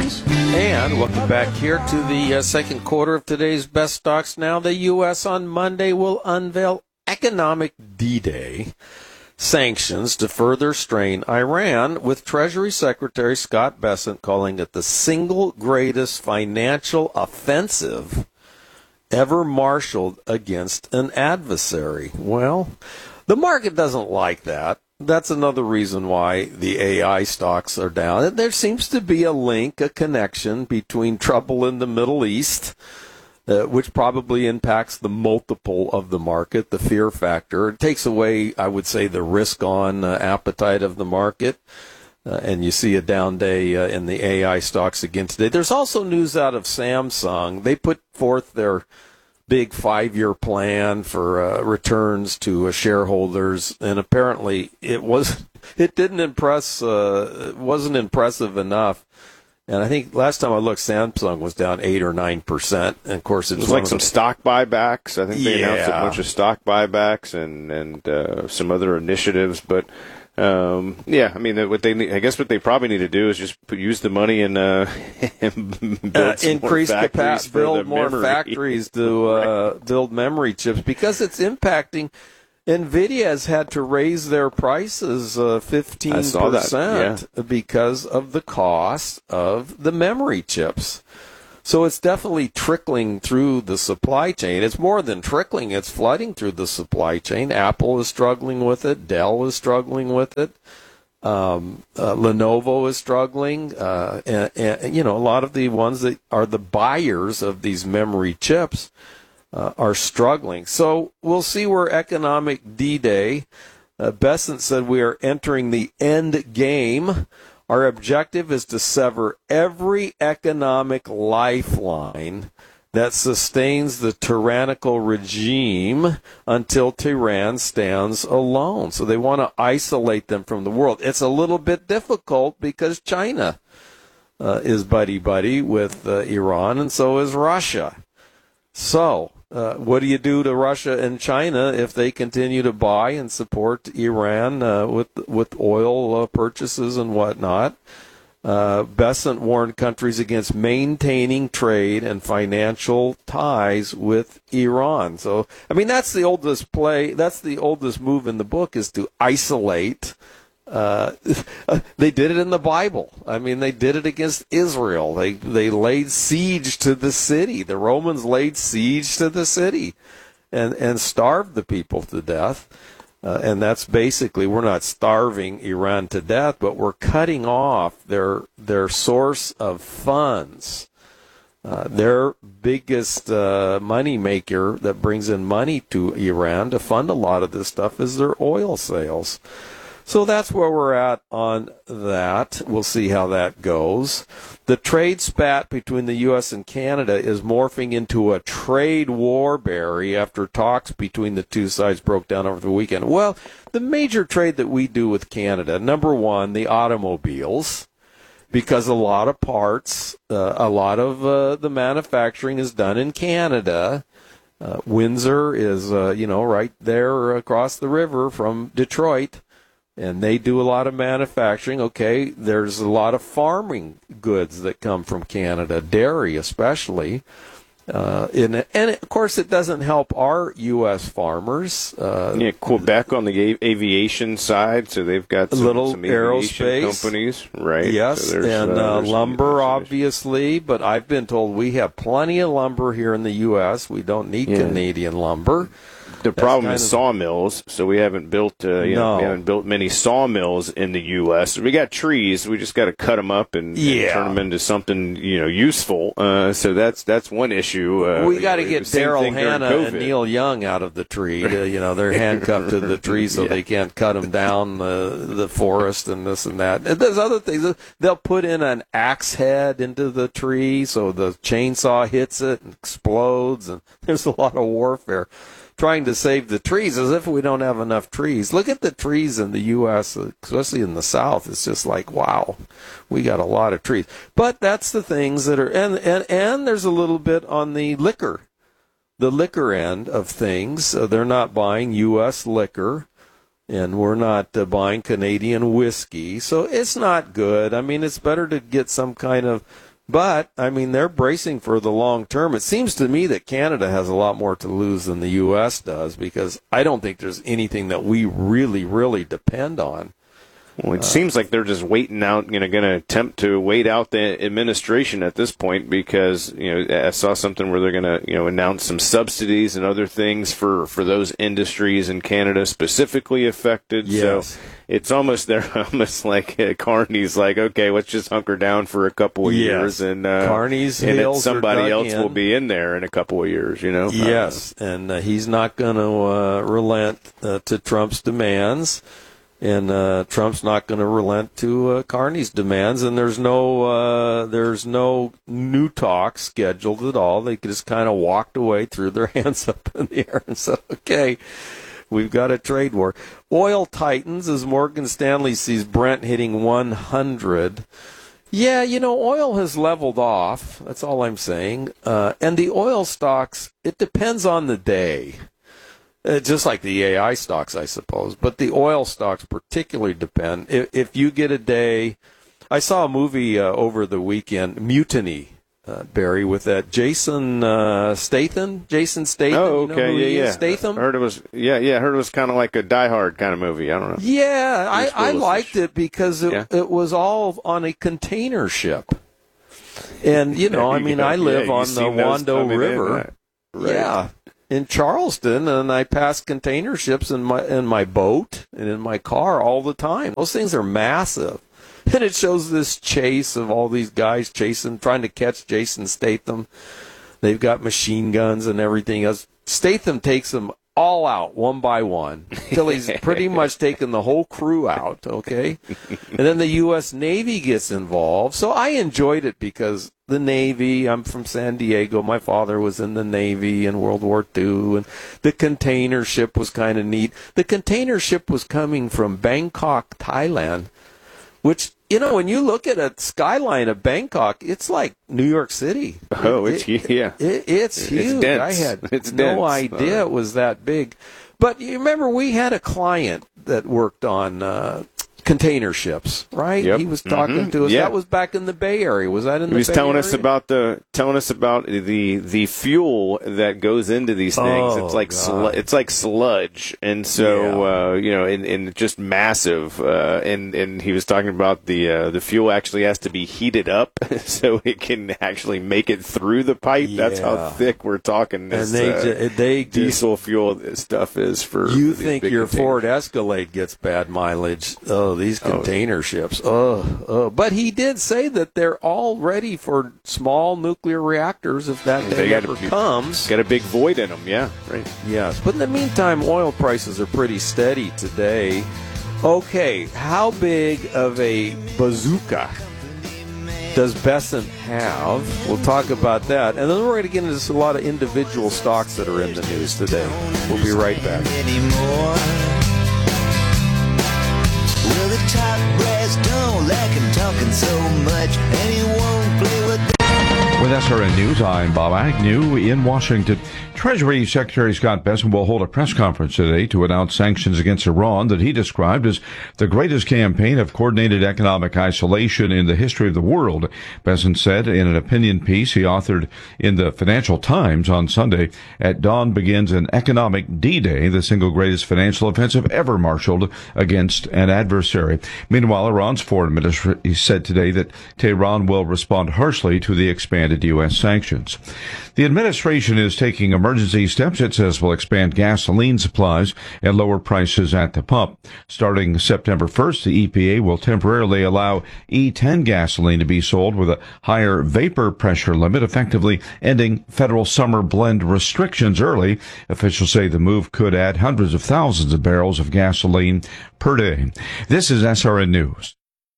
And welcome back here to the second quarter of today's Best Stocks Now. The U.S. on Monday will unveil economic D-Day sanctions to further strain Iran, with Treasury Secretary Scott Bessent calling it the single greatest financial offensive ever marshaled against an adversary. Well, the market doesn't like that. That's another reason why the AI stocks are down. There seems to be a link, a connection between trouble in the Middle East, which probably impacts the multiple of the market, the fear factor. It takes away, I would say, the risk-on appetite of the market. And you see a down day in the AI stocks again today. There's also news out of Samsung. They put forth their big 5-year plan for returns to shareholders, and apparently it didn't impress. It wasn't impressive enough. And I think last time I looked, Samsung was down 8 or 9%. And of course, it was like some stock buybacks. I think they announced a bunch of stock buybacks and some other initiatives, but. I mean, what they probably need to do is just use the money and build increase capacity, build more memory. factories to build memory chips, because it's impacting. NVIDIA has had to raise their prices 15% because of the cost of the memory chips. So it's definitely trickling through the supply chain. It's more than trickling. It's flooding through the supply chain. Apple is struggling with it. Dell is struggling with it. Lenovo is struggling. And, a lot of the ones that are the buyers of these memory chips are struggling. So we'll see where economic D-Day. Bessent said we are entering the end game. Our objective is to sever every economic lifeline that sustains the tyrannical regime until Tehran stands alone. So they want to isolate them from the world. It's a little bit difficult because China is buddy-buddy with Iran, and so is Russia. So what do you do to Russia and China if they continue to buy and support Iran with oil purchases and whatnot? Bessent warned countries against maintaining trade and financial ties with Iran. So, I mean, that's the oldest play. That's the oldest move in the book, is to isolate. They did it in the Bible. I mean, they did it against Israel. They laid siege to the city. The Romans laid siege to the city and starved the people to death. And that's basically, we're not starving Iran to death, but we're cutting off their source of funds. Their biggest money maker that brings in money to Iran to fund a lot of this stuff is their oil sales. So that's where we're at on that. We'll see how that goes. The trade spat between the U.S. and Canada is morphing into a trade war, Barry, after talks between the two sides broke down over the weekend. Well, the major trade that we do with Canada, number one, the automobiles, because a lot of parts, a lot of the manufacturing is done in Canada. Windsor is, right there across the river from Detroit. And they do a lot of manufacturing. Okay, there's a lot of farming goods that come from Canada, dairy especially. And of course, it doesn't help our U.S. farmers. Quebec on the aviation side, so they've got some aerospace companies, right? Yes, so and lumber, obviously. But I've been told we have plenty of lumber here in the U.S. We don't need Canadian lumber. The problem is sawmills, so we haven't built we haven't built many sawmills in the U.S. We got trees, we just got to cut them up and turn them into something useful. So that's one issue. We got to get Daryl Hannah and Neil Young out of the tree. They're handcuffed to the tree, so they can't cut them down the forest and this and that. And there's other things. They'll put in an axe head into the tree, so the chainsaw hits it and explodes. And there's a lot of warfare trying to save the trees, as if we don't have enough trees. Look at the trees in the U.S., especially in the South. It's just like, wow, we got a lot of trees. But that's the things that are, and there's a little bit on the liquor end of things. They're not buying U.S. liquor, and we're not buying Canadian whiskey. So it's not good. I mean, it's better to get some kind of But, I mean, they're bracing for the long term. It seems to me that Canada has a lot more to lose than the U.S. does, because I don't think there's anything that we really, really depend on. Well, it seems like they're just waiting out, going to attempt to wait out the administration at this point, because, I saw something where they're going to, announce some subsidies and other things for those industries in Canada specifically affected. Yes. So they're almost like Carney's like, okay, let's just hunker down for a couple of years, and Carney's and heels somebody else in. will be in there in a couple of years, Yes, and he's not going to relent to Trump's demands. And Trump's not going to relent to Carney's demands, and there's no new talks scheduled at all. They just kind of walked away, threw their hands up in the air, and said, "Okay, we've got a trade war." Oil tightens as Morgan Stanley sees Brent hitting 100. Yeah, oil has leveled off. That's all I'm saying. And the oil stocks, it depends on the day. Just like the AI stocks, I suppose. But the oil stocks particularly depend. If you get a day, I saw a movie over the weekend, Mutiny, Barry, with that Jason Statham. Oh, okay, yeah. Statham. I heard it was, I heard it was kind of like a Die Hard kind of movie. I don't know. Yeah, I liked it because it was all on a container ship. And, I live on the Wando River. Right. Yeah. In Charleston, and I pass container ships in my boat and in my car all the time. Those things are massive. And it shows this chase of all these guys trying to catch Jason Statham. They've got machine guns and everything else. Statham takes them all out one by one till he's pretty much taken the whole crew out, okay? And then the U.S. Navy gets involved. So I enjoyed it because the Navy, I'm from San Diego, my father was in the Navy in World War II, and the container ship was kind of neat. The container ship was coming from Bangkok, Thailand, which, when you look at a skyline of Bangkok, it's like New York City. Oh, it's huge. It's huge. It's dense. I had it's no dense. idea it was that big. But you remember we had a client that worked on container ships, right? Yep. He was talking to us. Yeah. That was back in the Bay Area. Was that in the Bay Area? He was telling us about the fuel that goes into these things. Oh, it's like sludge, and so and just massive. And he was talking about the fuel actually has to be heated up so it can actually make it through the pipe. Yeah. That's how thick we're talking. And This, they diesel fuel stuff is for. You these think big your containers. Ford Escalade gets bad mileage? Oh, these container ships. But he did say that they're all ready for small nuclear reactors if that day ever comes. Got a big void in them, yeah. Right. Yes, but in the meantime, oil prices are pretty steady today. Okay, how big of a bazooka does Bessent have? We'll talk about that. And then we're going to get into a lot of individual stocks that are in the news today. We'll be right back. Well, the top brass don't like him talking so much, and he won't play with With SRN News, I'm Bob Agnew in Washington. Treasury Secretary Scott Bessent will hold a press conference today to announce sanctions against Iran that he described as the greatest campaign of coordinated economic isolation in the history of the world. Bessent said in an opinion piece he authored in the Financial Times on Sunday, "At dawn begins an economic D-Day, the single greatest financial offensive ever marshaled against an adversary." Meanwhile, Iran's foreign minister said today that Tehran will respond harshly to the expanded U.S. sanctions. The administration is taking emergency steps it says will expand gasoline supplies and lower prices at the pump. Starting September 1st, the EPA will temporarily allow E10 gasoline to be sold with a higher vapor pressure limit, effectively ending federal summer blend restrictions early. Officials say the move could add hundreds of thousands of barrels of gasoline per day. This is SRN News.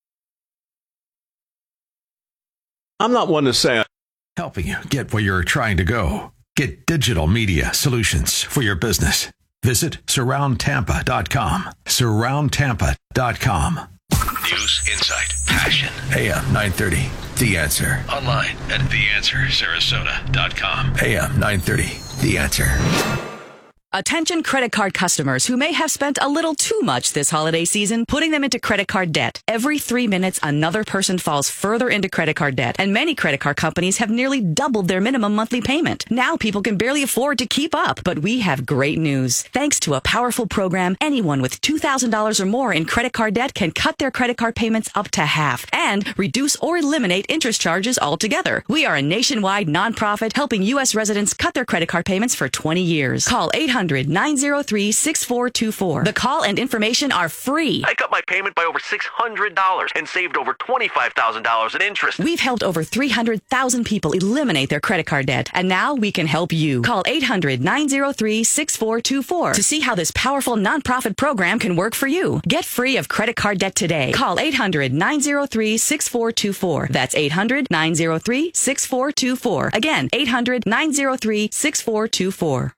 I'm not one to say helping you get where you're trying to go. Get digital media solutions for your business. Visit surroundtampa.com. Surroundtampa.com. News, insight, passion. AM 930. The Answer. Online at theanswersarasota.com. AM 930. The Answer. Attention credit card customers who may have spent a little too much this holiday season, putting them into credit card debt. Every 3 minutes, another person falls further into credit card debt, and many credit card companies have nearly doubled their minimum monthly payment. Now people can barely afford to keep up, but we have great news. Thanks to a powerful program, anyone with $2,000 or more in credit card debt can cut their credit card payments up to half and reduce or eliminate interest charges altogether. We are a nationwide nonprofit helping U.S. residents cut their credit card payments for 20 years. Call 800-903-6424. The call and information are free. I cut my payment by over $600 and saved over $25,000 in interest. We've helped over 300,000 people eliminate their credit card debt, and now we can help you. Call 800-903-6424 to see how this powerful nonprofit program can work for you. Get free of credit card debt today. Call 800-903-6424. That's 800-903-6424. Again, 800-903-6424.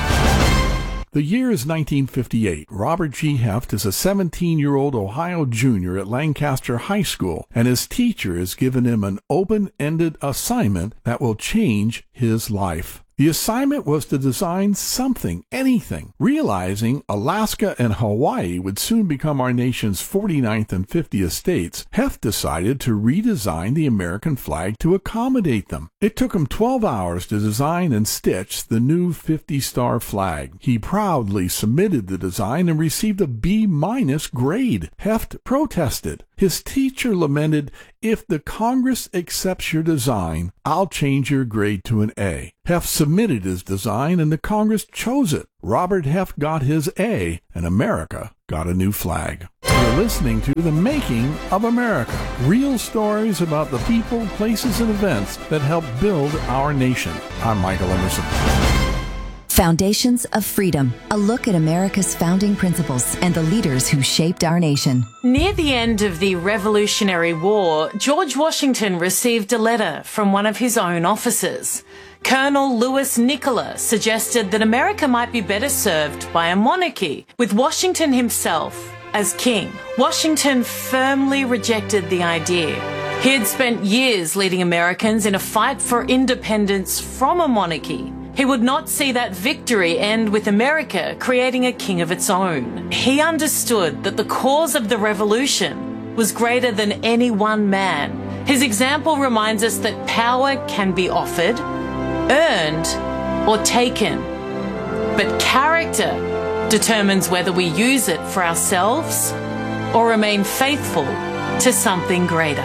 The year is 1958. Robert G. Heft is a 17-year-old Ohio junior at Lancaster High School, and his teacher has given him an open-ended assignment that will change his life. The assignment was to design something, anything. Realizing Alaska and Hawaii would soon become our nation's 49th and 50th states, Heft decided to redesign the American flag to accommodate them. It took him 12 hours to design and stitch the new 50-star flag. He proudly submitted the design and received a B- grade. Heft protested. His teacher lamented, "If the Congress accepts your design, I'll change your grade to an A." Heft submitted his design, and the Congress chose it. Robert Heft got his A, and America got a new flag. You're listening to The Making of America. Real stories about the people, places, and events that helped build our nation. I'm Michael Emerson. Foundations of Freedom, a look at America's founding principles and the leaders who shaped our nation. Near the end of the Revolutionary War, George Washington received a letter from one of his own officers. Colonel Louis Nicola suggested that America might be better served by a monarchy, with Washington himself as king. Washington firmly rejected the idea. He had spent years leading Americans in a fight for independence from a monarchy. He would not see that victory end with America creating a king of its own. He understood that the cause of the revolution was greater than any one man. His example reminds us that power can be offered, earned, or taken. But character determines whether we use it for ourselves or remain faithful to something greater.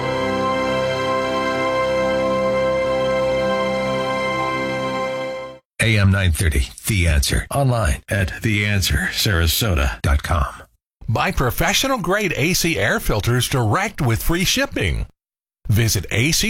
AM 930, The Answer. Online at theanswersarasota.com. Buy professional-grade AC air filters direct with free shipping. Visit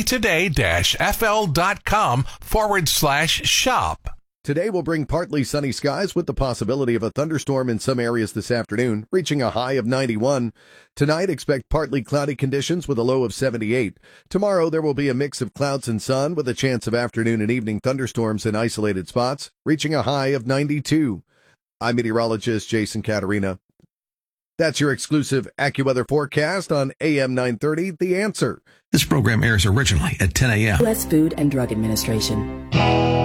actoday-fl.com/shop. Today will bring partly sunny skies with the possibility of a thunderstorm in some areas this afternoon, reaching a high of 91. Tonight, expect partly cloudy conditions with a low of 78. Tomorrow, there will be a mix of clouds and sun with a chance of afternoon and evening thunderstorms in isolated spots, reaching a high of 92. I'm meteorologist Jason Caterina. That's your exclusive AccuWeather forecast on AM 930, The Answer. This program airs originally at 10 a.m. U.S. Food and Drug Administration.